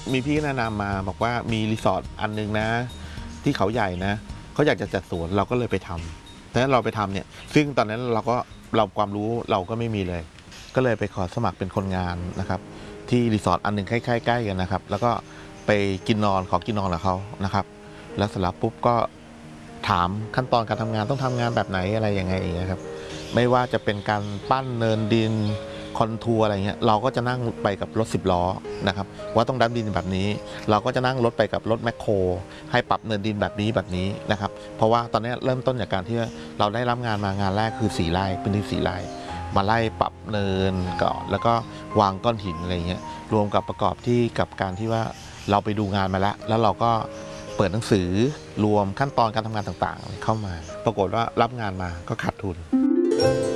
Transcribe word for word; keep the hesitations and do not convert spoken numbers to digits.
มีพี่แนะนำมาบอกว่ามีรีสอร์ทอันนึงนะที่เขาใหญ่นะเขาอยากจะจัดสวนเราก็เลยไปทำดังนั้นเราไปทำเนี่ยซึ่งตอนนั้นเราก็เราความรู้เราก็ไม่มีเลยก็เลยไปขอสมัครเป็นคนงานนะครับที่รีสอร์ทอันนึงใกล้ๆใกล้กันนะครับแล้วก็ไปกินนอนขอกินนอนกับเขานะครับแล้วเสร็จแล้วปุ๊บก็ถามขั้นตอนการทำงานต้องทำงานแบบไหนอะไรยังไงอย่างเงี้ยครับไม่ว่าจะเป็นการปั้นเนินดินคอนทัวร์อะไรเงี้ยเราก็จะนั่งไปกับรถสิบล้อนะครับว่าต้องดับดินแบบนี้เราก็จะนั่งรถไปกับรถแมคโครให้ปรับเนินดินแบบนี้แบบนี้นะครับเพราะว่าตอนนี้เริ่มต้นจากการที่เราได้รับงานมางานแรกคือสี่ไร่พื้นที่สี่ไร่มาไล่ปรับเนินก่อนแล้วก็วางก้อนหินอะไรเงี้ยรวมกับประกอบที่กับการที่ว่าเราไปดูงานมาแล้วแล้วเราก็เปิดหนังสือรวมขั้นตอนการทำงานต่างๆเข้ามาปรากฏว่ารับงานมาก็ขาดทุน